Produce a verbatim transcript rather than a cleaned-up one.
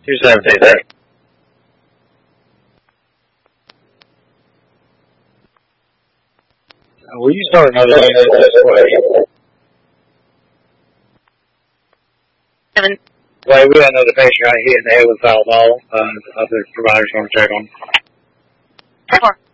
two seventeen, sir. Uh, will you start another unit this way? Seven. Wait, we got another patient right here in the head with foul ball. Um, other providers going to check on. Four.